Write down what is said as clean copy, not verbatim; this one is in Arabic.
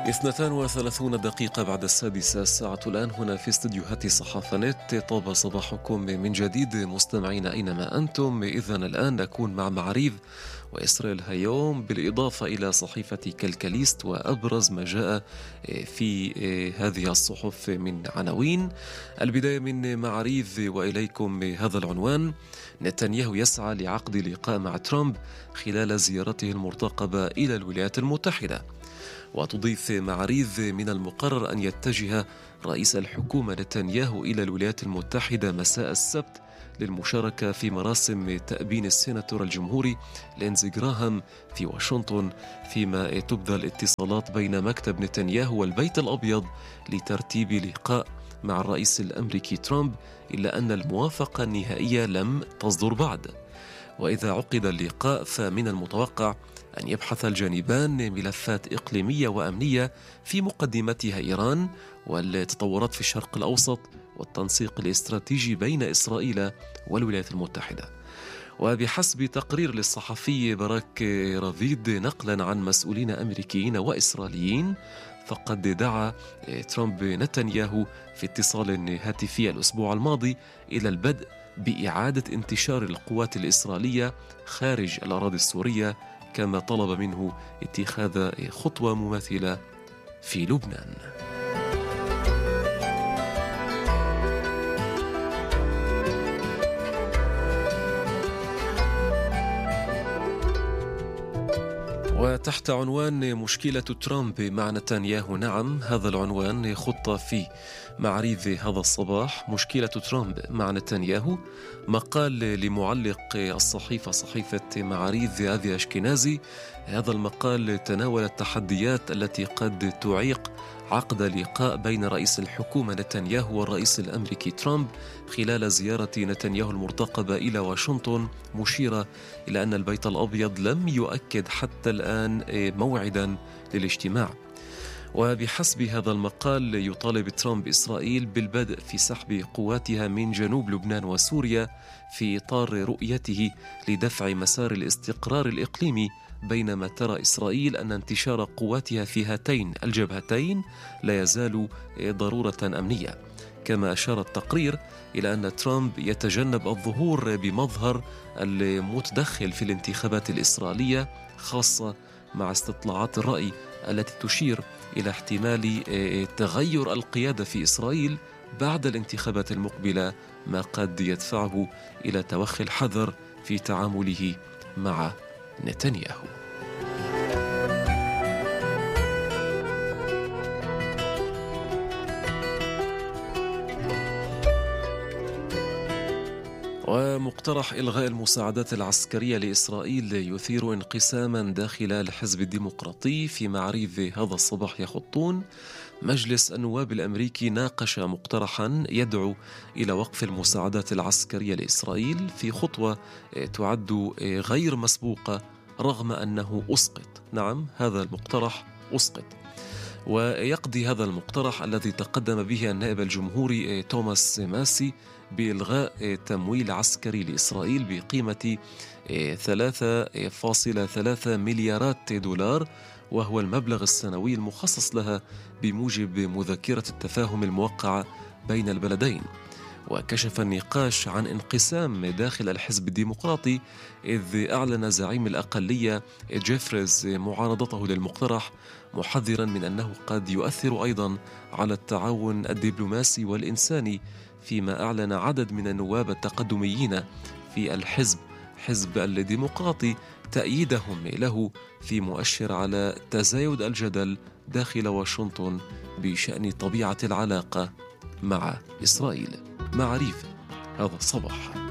32 دقيقة بعد 6 الساعة الآن هنا في استديوهات صحافة نت. طاب صباحكم من جديد مستمعين أينما أنتم. إذن الآن نكون مع معاريف وإسرائيل هيوم بالإضافة إلى صحيفة كالكاليست وأبرز ما جاء في هذه الصحف من عناوين. البداية من معاريف وإليكم هذا العنوان: نتنياهو يسعى لعقد لقاء مع ترامب خلال زيارته المرتقبة إلى الولايات المتحدة. وتضيف معاريف: من المقرر أن يتجه رئيس الحكومة نتنياهو إلى الولايات المتحدة مساء السبت للمشاركة في مراسم تأبين السيناتور الجمهوري لينزي جراهام في واشنطن، فيما تبذل اتصالات بين مكتب نتنياهو والبيت الأبيض لترتيب لقاء مع الرئيس الأمريكي ترامب، إلا أن الموافقة النهائية لم تصدر بعد. وإذا عقد اللقاء فمن المتوقع أن يبحث الجانبان ملفات إقليمية وأمنية في مقدمتها إيران والتطورات في الشرق الأوسط والتنسيق الاستراتيجي بين إسرائيل والولايات المتحدة. وبحسب تقرير للصحفي باراك رافيد نقلا عن مسؤولين أمريكيين وإسرائيليين، فقد دعا ترامب نتنياهو في اتصال هاتفي الأسبوع الماضي إلى البدء بإعادة انتشار القوات الإسرائيلية خارج الأراضي السورية، كما طلب منه اتخاذ خطوة مماثلة في لبنان. وتحت عنوان مشكلة ترامب مع نتنياهو، نعم هذا العنوان خط في معاريف هذا الصباح: مشكلة ترامب مع نتنياهو. مقال لمعلق الصحيفة صحيفة معاريف أبي أشكنازي. هذا المقال تناول التحديات التي قد تعيق عقد لقاء بين رئيس الحكومة نتنياهو والرئيس الأمريكي ترامب خلال زيارة نتنياهو المرتقبة إلى واشنطن، مشيرة إلى أن البيت الأبيض لم يؤكد حتى الآن موعدا للاجتماع. وبحسب هذا المقال يطالب ترامب إسرائيل بالبدء في سحب قواتها من جنوب لبنان وسوريا في إطار رؤيته لدفع مسار الاستقرار الإقليمي، بينما ترى إسرائيل أن انتشار قواتها في هاتين الجبهتين لا يزال ضرورة أمنية. كما أشار التقرير إلى أن ترامب يتجنب الظهور بمظهر المتدخل في الانتخابات الإسرائيلية، خاصة مع استطلاعات الرأي التي تشير إلى احتمال تغير القيادة في إسرائيل بعد الانتخابات المقبلة، ما قد يدفعه إلى توخي الحذر في تعامله مع نتنياهو. ومقترح إلغاء المساعدات العسكرية لإسرائيل يثير انقساما داخل الحزب الديمقراطي. في معاريف هذا الصباح يخطون: مجلس النواب الأمريكي ناقش مقترحا يدعو إلى وقف المساعدات العسكرية لإسرائيل في خطوة تعد غير مسبوقة رغم أنه أسقط. نعم هذا المقترح أسقط. ويقضي هذا المقترح الذي تقدم به النائب الجمهوري توماس ماسي بإلغاء تمويل عسكري لإسرائيل بقيمة 3.3 مليارات دولار، وهو المبلغ السنوي المخصص لها بموجب مذكرة التفاهم الموقعة بين البلدين. وكشف النقاش عن انقسام داخل الحزب الديمقراطي، إذ أعلن زعيم الأقلية جيفريز معارضته للمقترح، محذرا من أنه قد يؤثر أيضا على التعاون الدبلوماسي والإنساني، فيما أعلن عدد من النواب التقدميين في حزب الديمقراطي تأييدهم له، في مؤشر على تزايد الجدل داخل واشنطن بشأن طبيعة العلاقة مع إسرائيل. معاريف هذا الصباح.